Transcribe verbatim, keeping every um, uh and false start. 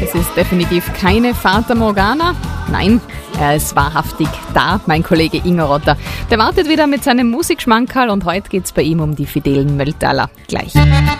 das ist definitiv keine Fata Morgana. Nein, er ist wahrhaftig da, mein Kollege Ingo Rotter. Der wartet wieder mit seinem Musikschmankerl und heute geht's bei ihm um die fidelen Mölltaler. Gleich.